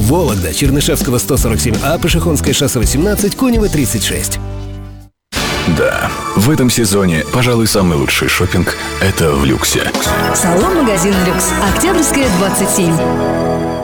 Вологда, Чернышевского 147А, Пашихонское шоссе 18, Конева 36. Да, в этом сезоне, пожалуй, самый лучший шопинг – это в люксе. Салон-магазин «Люкс». Октябрьская, 27.